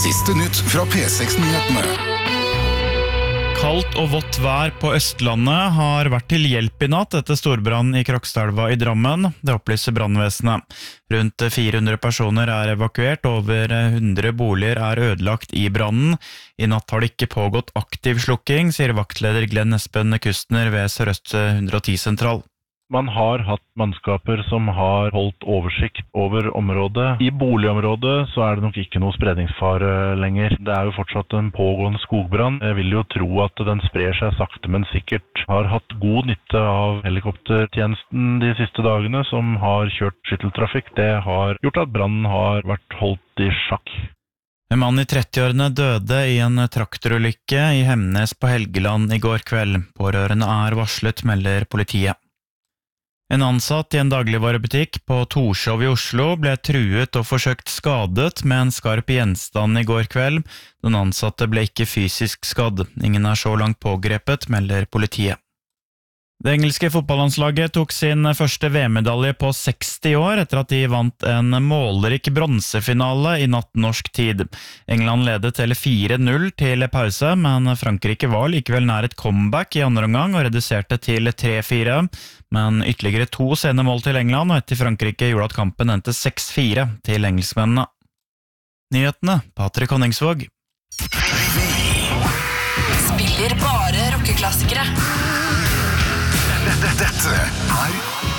Siste nytt fra P6-nyhetene. Kaldt og vått vær på Østlandet har vært til hjelp i natt etter storbrann i Krokstadelva i Drammen. Det opplyser brannvesenet. Rundt 400 personer er evakuert, over 100 boliger er ødelagt i brannen. I natt har det ikke pågått aktiv slukking, sier vaktleder Glenn Espen Kustner ved Sør-Øst 110-sentral. Man har hatt mannskaper som har holdt oversikt over området. I boligområdet så er det nok ikke noe spredningsfare lenger. Det er jo fortsatt en pågående skogbrann. Jeg vil jo tro at den sprer seg sakte, men sikkert. Har hatt god nytte av helikoptertjenesten de siste dagene, som har kjørt skytteltrafikk. Det har gjort at brannen har vært holdt i sjakk. En mann i 30-årene døde i en traktorulykke i Hemnes på Helgeland i går kveld. Pårørende er varslet, melder politiet. En ansatt i en dagligvarebutikk på Torshov i Oslo ble truet og forsøkt skadet med en skarp gjenstand i går kveld. Den ansatte ble ikke fysisk skadd. Ingen er så langt pågrepet, melder politiet. Det engelske fotballandslaget tok sin første VM-medalje på 60 år etter at de vant en målrik bronsefinale i natt norsk tid. England ledet hele 4-0 til pause, men Frankrike var likevel nær et comeback i andre omgang og reduserte til 3-4. Men ytterligere 2 sene mål til England og 1 til Frankrike gjorde at kampen endte 6-4 til engelskmennene. Nyhetene, Patrick Honningsvåg. Spiller bare rockeklassikere. Dette er